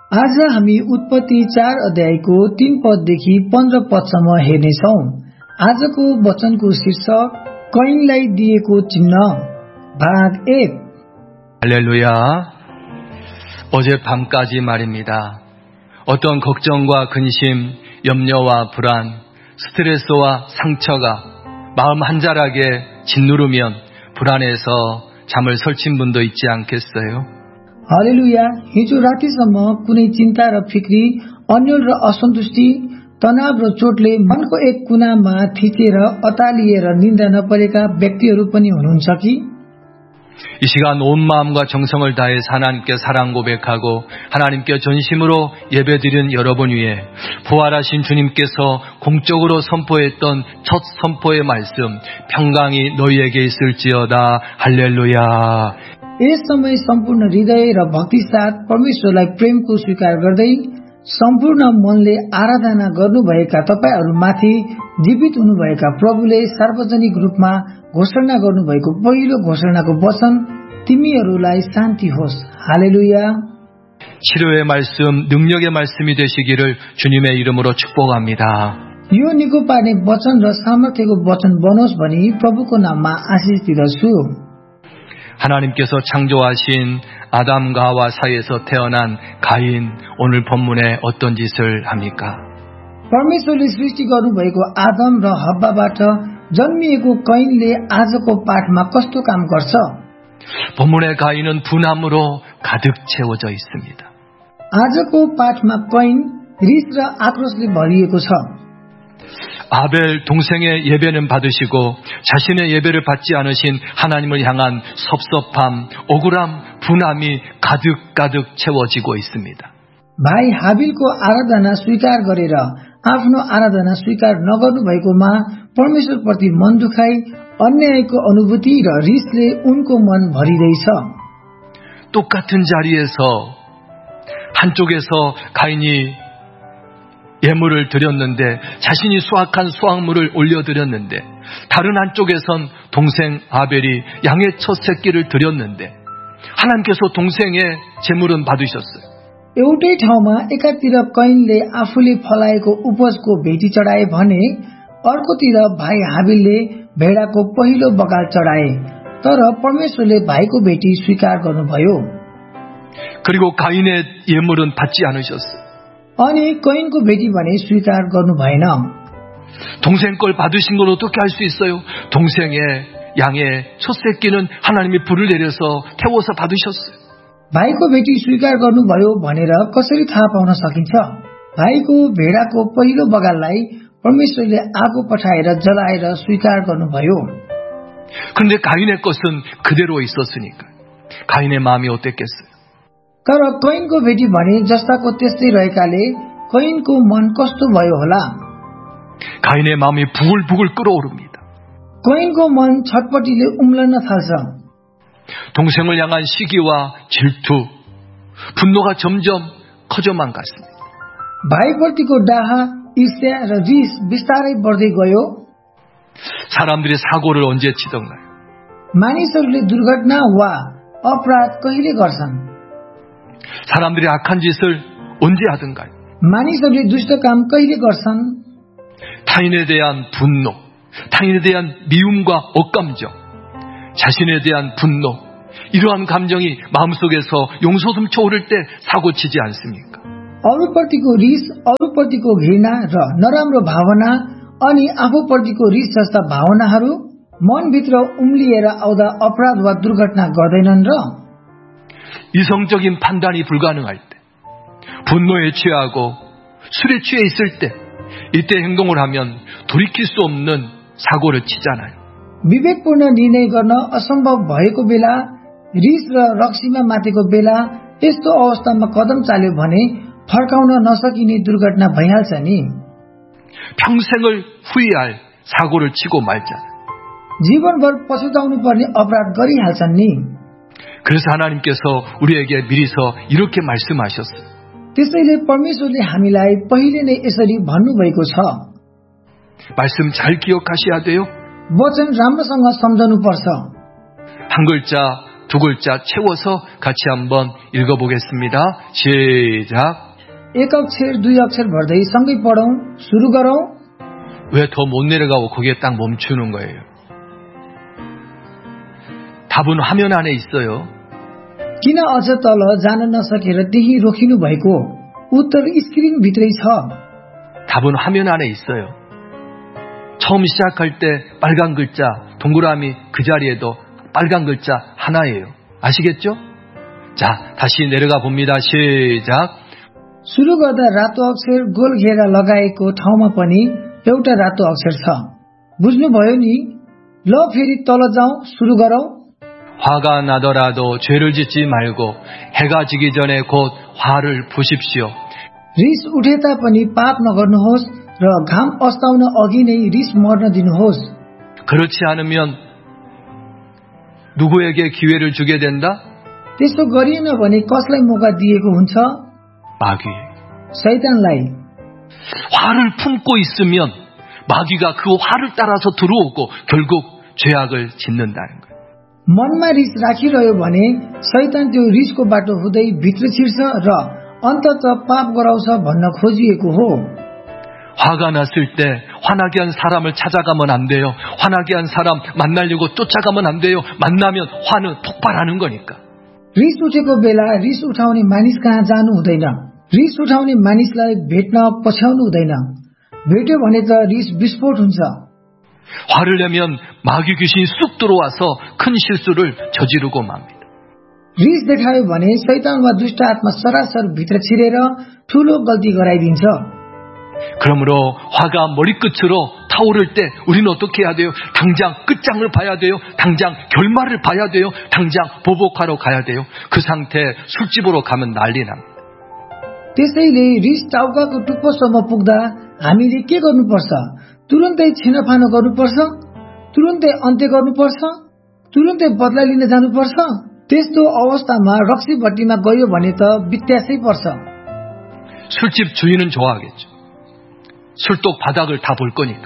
आज हामी उत्पत्ति 4 अध्यायको 3 पददेखि 15 पदसम्म हेर्नेछौं। आजको वचनको शीर्षक कैनलाई दिएको चिन्ह भाग 1। 할렐루야. 어젯밤까지 말입니다. 어떤 걱정과 근심, 염려와 불안, 스트레스와 상처가 마음 한자락에 짓누르면 불안해서 잠을 설친 분도 있지 않겠어요? हालेलुया। हिजो रातिसम्म कुनै चिन्ता र फिक्री, अन्यल र असन्तुष्टि, तनाव र चोटले मनको एक कुनामा थिचेर अतालिएर निन्द्रा नपरेका व्यक्तिहरू पनि हुनुहुन्छ कि? 이 시간 온 마음과 정성을 다해 하나님께 사랑 고백하고 하나님께 전심으로 예배드린 여러분 위에 부활하신 주님께서 공적으로 선포했던 첫 선포의 말씀, 평강이 너희에게 있을지어다. 할렐루야. यस समय सम्पूर्ण हृदय र भक्ति साथ परमेश्वरलाई प्रेमको स्वीकार गर्दै सम्पूर्ण मनले आराधना गर्नुभएका तपाईहरुमाथि जीवित हुनुभएका प्रभुले सार्वजनिक रूपमा घोषणा गर्नुभएको पहिलो घोषणाको वचन तिमीहरूलाई शान्ति होस्। हालेलुया। 치료의 말씀, 능력의 말씀이 되시기를 주님의 이름으로 축복합니다. यो निको पार्ने वचन र सामर्थ्यको वचन बनोस् भनी प्रभुको नाममा आशिष दिदछु। 하나님께서 창조하신 아담과 하와 사이에서 태어난 가인, 오늘 본문에 어떤 짓을 합니까? परमेश्वरले सृष्टि गर्नुभएको आदम र हव्वाबाट जन्मिएको कैनले आजको पाठमा कस्तो काम गर्छ? 본문의 가인은 분함으로 가득 채워져 있습니다. आजको पाठमा कैन रिस र आक्रोशले भरिएको छ। 아벨 동생의 예배는 받으시고 자신의 예배를 받지 않으신 하나님을 향한 섭섭함, 억울함, 분함이 가득 채워지고 있습니다. भाइ हाबिलको आराधना स्वीकार गरेर आफ्नो आराधना स्वीकार नगर्नु भएकोमा परमेश्वरप्रति मन दुखाइ, अन्यायको अनुभूति र रिसले उनको मन भरिदैछ। 똑같은 자리에서 한쪽에서 가인이 예물을 드렸는데 자신이 수확한 수확물을 올려드렸는데 다른 한쪽에선 동생 아벨이 양의 첫 새끼를 드렸는데 하나님께서 동생의 제물은 받으셨어요. एउटै ठाउँमा एकातिर कैनले आफूले फलाएको उपजको भेटी चढाए भने अर्कोतिर भाइ हाबिलले भेडाको पहिलो बगाल चढाए, तर परमेश्वरले भाइको भेटी स्वीकार गर्नुभयो। 그리고 가인의 예물은 받지 않으셨어요. अनि कैनको भेटी भने स्वीकार गर्नु भएन। 동생 걸 받으신 걸 어떻게 할 수 있어요? 동생의 양의 첫 새끼는 하나님이 불을 내려서 태워서 받으셨어요. भाइको भेटी स्वीकार गर्नुभयो भनेर कसरी थाहा पाउन सकिन्छ? भाइको भेडाको पहिलो बगाललाई परमेश्वरले आगो पठाएर जलाएर स्वीकार गर्नुभयो। 그런데 가인의 것은 그대로 있었으니까 가인의 마음이 어땠겠어요? तर कैनको भेटी भने जस्ताको त्यस्तै रहेकाले कैनको मन कस्तो भयो होला? 가인의 마음이 부글부글 끓어오릅니다. कैनको मन छटपटीले उम्लन थाल्छ। 동생을 향한 시기와 질투, 분노가 점점 커져만 갔습니다. भाइप्रतिको डाहा, ईर्ष्या र रिस बिस्तारै बढ्दै गयो। 사람들이 사고를 언제 치던가요? मानिसहरूले दुर्घटना वा अपराध कहिले गर्छन्? 사람들이 악한 짓을 언제 하던가요? मानिसहरूले दुष्ट काम कहिले गर्छन्? 타인에 대한 분노, 타인에 대한 미움과 억감정, 자신에 대한 분노, 이러한 감정이 마음속에서 용솟음 쳐오를 때 사고치지 않습니까? अरूप्रतिको रिस, अरूप्रतिको घृणा र नराम्रो भावना अनि आफूप्रतिको रिस जस्ता भावनाहरू मनभित्र उम्लिएर आउँदा अपराध वा दुर्घटना गर्दैनन् र? 이성적인 판단이 불가능할 때, 분노에 취하고 술에 취해 있을 때, 이때 행동을 하면 돌이킬 수 없는 사고를 치잖아요. विवेकपूर्ण निर्णय गर्न असम्भव भएको बेला, रिस र रक्सीमा मातेको बेला यस्तो अवस्थामा कदम चाल्यो भने फर्काउन नसकिने दुर्घटना भइहाल्छ नि। 평생을 후회할 사고를 치고 말잖아요. जीवनभर पछुताउनु पर्ने अपराध गरिहाल्छन् नि। 그래서 하나님께서 우리에게 미리서 이렇게 말씀하셨어요. त्यसैले परमेश्वरले हामीलाई पहिले नै यसरी भन्नुभएको छ। 말씀 잘 기억하셔야 돼요. वचन राम्रोसँग सम्झनु पर्छ। 한 글자 두 글자 채워서 같이 한번 읽어보겠습니다. 시작. एक अक्षर दुई अक्षर भर्दै सँगै पढौं, सुरु गरौं। 왜 더 못 내려가고 거기에 딱 멈추는 거예요? 답은 화면 안에 있어요. किन अझ तल जान नसकेर त्यही रोकिनु भएको? उत्तर स्क्रिन भित्रै छ। 답은 화면 안에 있어요. 처음 시작할 때 빨간 글자 동그라미 그 자리에도 빨간 글자 하나예요. 아시겠죠? 자, 다시 내려가 봅니다. 시작. सुरु गर्दा रातो अक्षर गोल घेरा लगाएको ठाउँमा पनि एउटा रातो अक्षर छ। बुझ्नुभयो नि? ल फेरि तल जाउँ, सुरु गरौं। 화가 나더라도 죄를 짓지 말고 해가 지기 전에 곧 화를 부십시오. रिस उठे तापनि पाप नगर्नुहोस् र घाम अस्ताउन अघि नै रिस मर्न दिनुहोस्। 그렇지 않으면 누구에게 기회를 주게 된다? त्यसो गरिएन भने कसलाई मौका दिएको हुन्छ? 마귀. शैतानलाई। 화를 품고 있으면 마귀가 그 화를 따라서 들어오고 결국 죄악을 짓는다는 거예요. मनमा रिस राखिरह्यो भने शैतान त्यो रिसको बाटो हुँदै भित्र छिर्छ र अन्ततः पाप गराउँछ भन्न खोजिएको हो। 화가 났을 때 화나게 한 사람을 찾아가면 안 돼요. 화나게 한 사람 만나려고 쫓아가면 안 돼요. 만나면 화는 폭발하는 거니까. रिस उठेको बेला रिस उठाउने मानिस कहाँ जानु हुँदैन। रिस उठाउने मानिसलाई भेट्न पछ्याउनु हुँदैन। भेट्यो भने त रिस विस्फोट हुन्छ। 화를 내면 마귀 귀신이 쑥 들어와서 큰 실수를 저지르고 맙니다. रिस देखायो भने शैतान वा दुष्ट आत्मा सरासर भित्र छिरेर ठूलो गल्ती गराइदिन्छ। 그러므로 화가 머리끝으로 타오를 때 우리는 어떻게 해야 돼요? 당장 끝장을 봐야 돼요. 당장 결말을 봐야 돼요. 당장 보복하러 가야 돼요. 그 상태 술집으로 가면 난리 납니다. त्यसैले रिस टाउकाको टुप्पोसम्म पुग्दा हामीले के गर्नुपर्छ? तुरुन्तै छिनफानो गर्नुपर्छ, तुरुन्तै अन्त्य गर्नुपर्छ, तुरुन्तै बदला लिन जानुपर्छ। त्यस्तो अवस्थामा रक्सी भट्टीमा गयो भने त बित्यासै पर्छ। 술집 주인은 좋아하겠죠. 술독 바닥을 다 볼 거니까.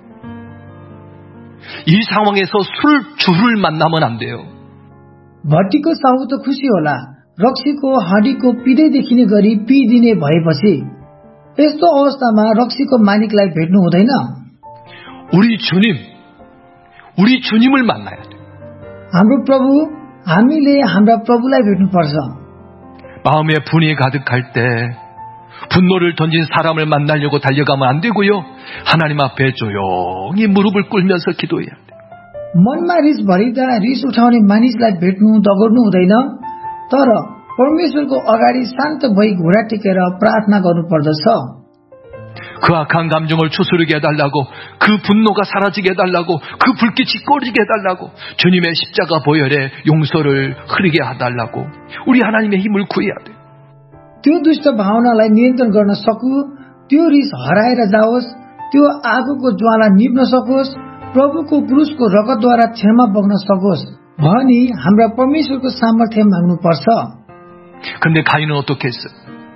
이 상황에서 술주를 만나면 안 돼요. भट्टीको साहु त खुसी होला, रक्सीको हाँडीको पिँदै देखिने गरी पिइदिने भएपछि। यस्तो अवस्थामा रक्सीको मालिकलाई भेट्नु हुँदैन। 우리 주님을 만나야 돼. हाम्रो प्रभु, हामीले हाम्रा प्रभुलाई भेट्नुपर्छ। 마음에 분이 가득할 때 분노를 던진 사람을 만나려고 달려가면 안 되고요. 하나님 앞에 조용히 무릎을 꿇면서 기도해야 돼. मनमा रिस भरिदा रिस उठाउने मानिसलाई भेट्नु दगर्नु हुँदैन, तर परमेश्वरको अगाडि शान्त भई घुँडा टेकेर प्रार्थना गर्नुपर्दछ। 그 악한 감정을 추스르게 해달라고, 그 분노가 사라지게 해달라고, 그 불빛이 꺼지게 해달라고, 주님의 십자가 보혈에 용서를 흐르게 해달라고 우리 하나님의 힘을 구해야 돼요. त्यो दुष्ट भावनालाई नियन्त्रण गर्न सकू, त्यो रिस हराएर जाओस्, त्यो आगोको ज्वाला निप्न सकोस्, प्रभुको क्रुसको रगतद्वारा क्षमा बग्न सकोस् भनी हाम्रा परमेश्वरको सामर्थ्य माग्नुपर्छ। 근데 가인은 어떻게 했어요?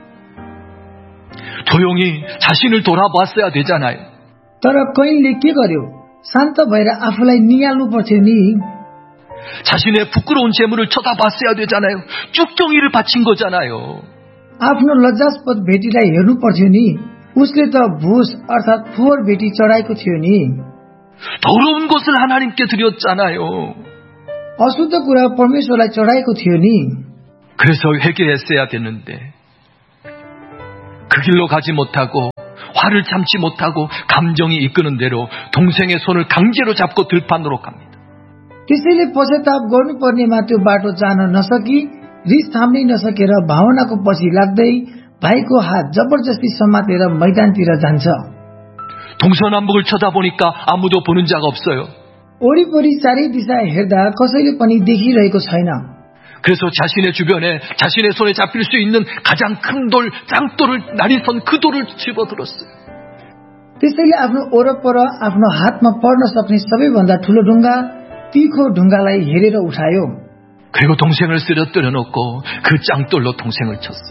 조용히 자신을 돌아봤어야 되잖아요. तर कयिनले के गर्यो? शान्त भएर आफूलाई निहाल्नु पर्थ्यो नि। 자신의 부끄러운 재물을 쳐다봤어야 되잖아요. 쭉정이를 바친 거잖아요. आफ्नो लज्जास्पद भेटीलाई हेर्नु पर्थ्यो नि। उसले त भूस अर्थात फोहोर भेटी चढाएको थियो नि। 더러운 것을 하나님께 드렸잖아요. अशुद्ध कुरा परमेश्वरलाई चढाएको थियो नि। 그래서 회개했어야 되는데 그 길로 가지 못하고 화를 참지 못하고 감정이 이끄는 대로 동생의 손을 강제로 잡고 들판으로 갑니다. त्यसैले पश्चाताप गर्नुपर्नेमा त्यो बाटो जान नसकी रिस थाम्नै नसकेर भावनाको पछि लाग्दै भाइको हात जबरजस्ती समातेर मैदानतिर जान्छ। 동서남북을 쳐다보니까 아무도 보는 자가 없어요. वरिपरि चारै दिशा हेर्दा कसैले पनि देखिरहेको छैन। 그래서 자신의 주변에 자신의 손에 잡힐 수 있는 가장 큰 돌, 짱돌을 날이선 그 돌을 집어들었어요. त्यसैले आफ्नो वरपर आफ्नो हातमा पर्न सक्ने सबैभन्दा ठूलो ढुङ्गा, तीखो ढुङ्गालाई हेरेर उठायो। 그리고 동생을 쓰러뜨려 놓고 그 짱돌로 동생을 쳤어.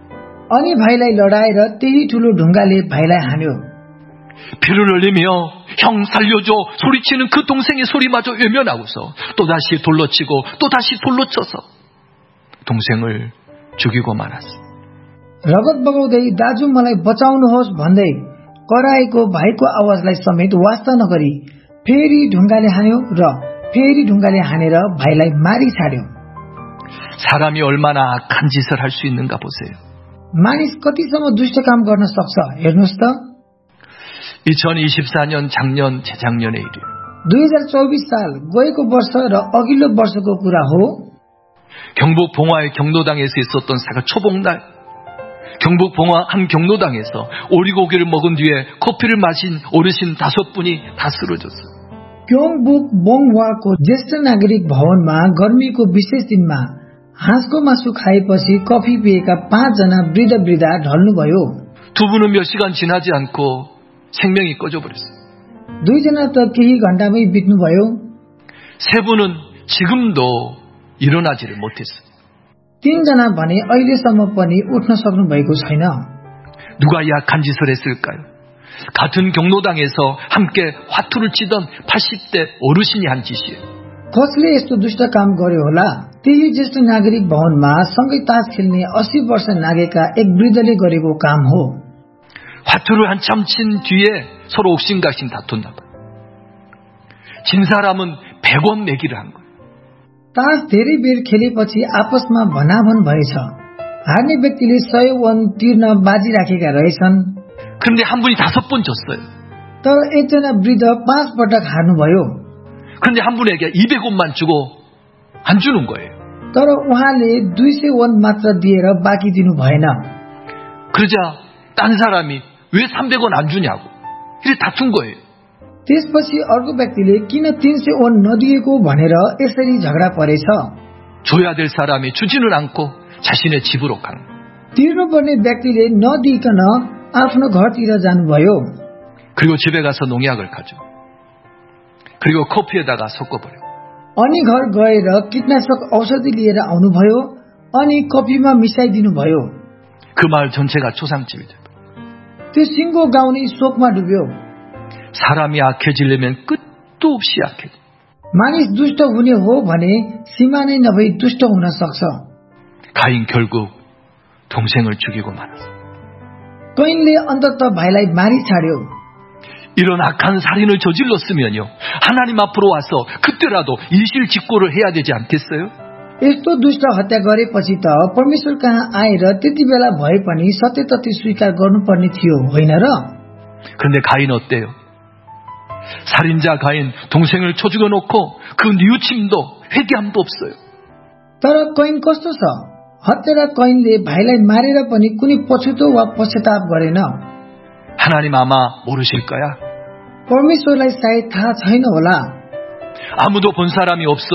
अनि भाइलाई लडाएर त्यही ठूलो ढुङ्गाले भाइलाई हान्यो। 피를 흘리며 형 살려줘 소리치는 그 동생의 소리마저 외면하고서 또다시 돌로 치고 또다시 돌로 쳐서 동생을 죽이고 말았어. रगत बगाउँदै दाजु मलाई बचाउनुहोस् भन्दै कराएको भाइको आवाजलाई समेत वास्ता नगरी फेरि ढुङ्गाले हान्यो र फेरि ढुङ्गाले हानेर भाइलाई मारी छाड्यो। 사람이 얼마나 악한 짓을 할 수 있는가 보세요. मानिस कतिसम्म दुष्ट काम गर्न सक्छ हेर्नुहोस् त। 2024년 작년 재작년의 일이에요. 2024 साल गएको वर्ष र अघिल्लो वर्षको कुरा हो। 경북 봉화의 경로당에서 있었던 사가 초복날 경북 봉화 한 경로당에서 오리고기를 먹은 뒤에 커피를 마신 어르신 5분이 다 쓰러졌어요. क्योङबुक बोङवाको ज्येष्ठ नागरिक भवनमा गर्मीको विशेष दिनमा हाँसको मासु खाएपछि कफी पिएका 5 जना वृद्धा ढल्नुभयो। 2분은 몇 시간 지나지 않고 생명이 꺼져버렸어요. 2 जना त केही घण्टामै बित्नुभयो। 3분은 지금도 일어나지를 못했어요. 3 जना भने अहिलेसम्म पनि उठ्न सक्नु भएको छैन। 누가 이 악한 짓을 했을까요? 같은 경로당에서 함께 화투를 치던 80대 어르신이 한 짓이에요. कसले यस्तो दुष्ट काम गर्यो होला? त्यही ज्येष्ठ नागरिक भवनमा सँगै तास खेल्ने 80 वर्ष नागेका एक वृद्धले गरेको काम हो। 화투를 한참 친 뒤에 서로 옥신각신 다퉜나 봐요. 진 사람은 100원 내기를 한 거예요. तास धेरै बेर खेलेपछि आपसमा भनाभन भएछ। हार्ने व्यक्तिले 100 वन तिर्न बाजी राखेका रहेछन्। 그런데 한 분이 5번 졌어요. तर एकजना वृद्ध 5 पटक हार्नुभयो। 그런데 한 분에게 200원만 주고 안 주는 거예요. तर उहाँले 200 वन मात्र दिएर बाँकी दिनु भएन। 그러자 딴 사람이 왜 300원 안 주냐고 이렇게 다툰 거예요. त्यसपछि अर्को व्यक्तिले किन 300 वन नदिएको भनेर यसरी झगडा परेछ। 줘야 될 사람이 주지는 않고 자신의 집으로 가는 거예요. तिर्नुपर्ने व्यक्तिले नदिइकन आफ्नो घरतिर जानुभयो। 그리고 집에 가서 농약을 가져. 그리고 커피에다가 섞어버려. अनि घर गएर कीटनाशक औषधि लिएर आउनुभयो अनि कफीमा मिसाइदिनुभयो। 그 마을 전체가 초상집이 돼요. त्यो सिङ्गो गाउँ नै शोकमा डुब्यो। 사람이 악해지려면 끝도 없이 악해져. मानिस दुष्ट हुने हो भने सीमा नै नभई दुष्ट हुन सक्छ। 가인 결국 동생을 죽이고 말았어. कैनले अन्तत भाइलाई मारी छाड्यो। 이런 악한 살인을 저질렀으면요, 하나님 앞으로 와서 그때라도 일실직고를 해야 되지 않겠어요? यस्तो दुष्ट हत्या गरेपछि त परमेश्वर कहाँ आएर त्यति बेला भए पनि सत्य तथ्य स्वीकार गर्नुपर्ने थियो होइन र? 그런데 가인 어때요? 살인자 가인 동생을 쳐 죽여놓고 그 뉘우침도 회개함도 없어요. तर कैन कस्तो छ? हत्यारा कैनले भाइलाई मारेर पनि कुनै पछुतो वा पश्चाताप गरेन। 하나님 아마 모르실 거야. परमेश्वरलाई सायद थाहा छैन होला। 아무도 본 사람이 없어.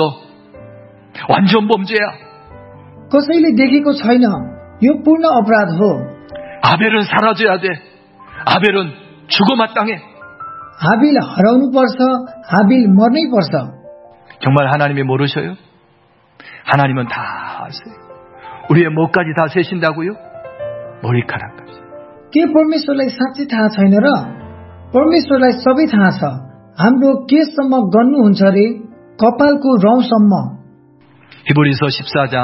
완전 범죄야. कसैले देखेको छैन। यो पूर्ण अपराध हो। 아벨은 사라져야 돼. 아벨은 죽어 마땅해. हाबिल हराउनु पर्छ। हाबिल मर्नै पर्छ। 정말 하나님이 모르셔요? 하나님은 다 아세요. 우리의 뭐까지 다 세신다고요? 머리카락까지. के परमेश्वरलाई साँच्चै थाहा छैन र? परमेश्वरलाई सबै थाहा छ। हाम्रो केसम्म गर्नुहुन्छ रे? कपालको रौँसम्म। 히브리서 14장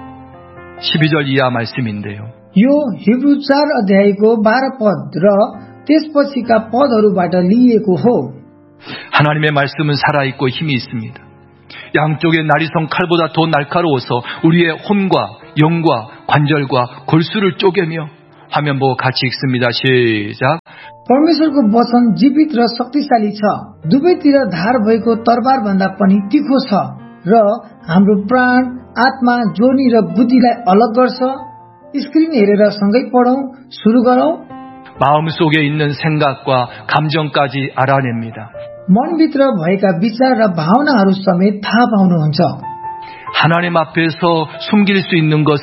12절 이하 말씀인데요. यो हिब्रू 4 अध्यायको 12 पद र त्यसपछिका पदहरूबाट लिइएको हो। 하나님의 말씀은 살아있고 힘이 있습니다. 양쪽의 나리성 칼보다 더 날카로워서 우리의 혼과 영과 관절과 골수를 쪼개며 화면 보고 같이 읽습니다. 시작. परमेश्वरको वचन जीवित र शक्तिशाली छ। दुवैतिर धार भएको तरबार भन्दा पनि तीखो छ र हाम्रो प्राण, आत्मा, जोनी र बुद्धिलाई अलग गर्छ। स्क्रिन हेरेर सँगै पढौं। सुरु गरौं। 마음속에 있는 생각과 감정까지 알아냅니다. मनभित्र भएका विचार र भावनाहरू समेत थाहा पाउनुहुन्छ। 하나님 앞에서 숨길 수 있는 것은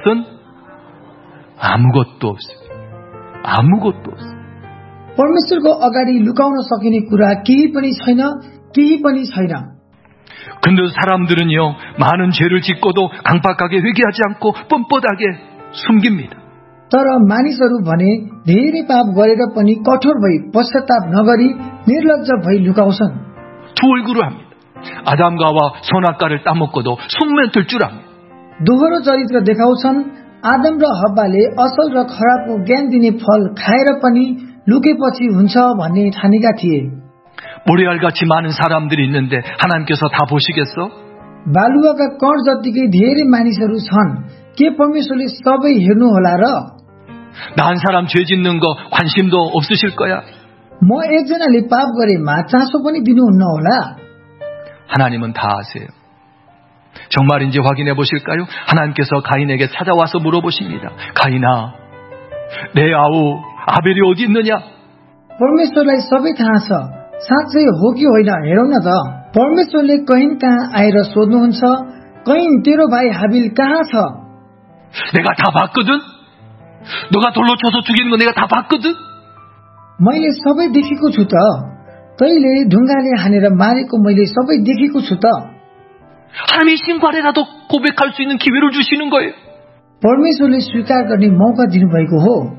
아무것도 없어요. 아무것도 없어요. परमेश्वरको अगाडि लुकाउन सकिने कुरा केही पनि छैन, केही पनि छैन। 근데 사람들은요, 많은 죄를 짓고도 강박하게 회개하지 않고 뻔뻔하게 숨깁니다. तर मानिसहरू भने धेरै पाप गरेर पनि कठोर भई पश्चाताप नगरी निर्लज्ज भई लुकाउँछन्। 두 얼굴을 합니다. 아담과 하와 선악과를 따먹고도 속면 될 줄 압니다. दोहोरो चरित्र देखाउँछन्। आदम र हव्वाले असल र खराबको ज्ञान दिने फल खाएर पनि लुकेपछि हुन्छ भन्ने ठानेका थिए। 모래알같이 많은 사람들이 있는데 하나님께서 다 보시겠어? बालुवाका कण जतिकै धेरै मानिसहरू छन्, के परमेश्वरले सबै हेर्नुहोला र? 나 한 사람 죄 짓는 거 관심도 없으실 거야. म एकजनाले पाप गरेमा चासो पनि दिनुहुन्न होला। 하나님은 다 아세요. 정말인지 확인해 보실까요? 하나님께서 가인에게 찾아와서 물어보십니다. 가인아, 내 아우 아벨이 어디 있느냐? परमेश्वरलाई सबै थाहा छ, साँच्चै हो कि होइन हेरौँ न त। परमेश्वरले कैन कहाँ आएर सोध्नुहुन्छ, कैन तेरो भाइ हाबिल कहाँ छ? 내가 다 봤거든. 너가 돌로 쳐서 죽이는 거 내가 다 봤거든. मैले सबै देखेको छु त। तैले ढुङ्गाले हानेर मारेको मैले सबै देखेको छु त। 하나님이 신관에라도 고백할 수 있는 기회를 주시는 거예요. परमेश्वरले स्वीकार गर्ने मौका दिनुभएको हो।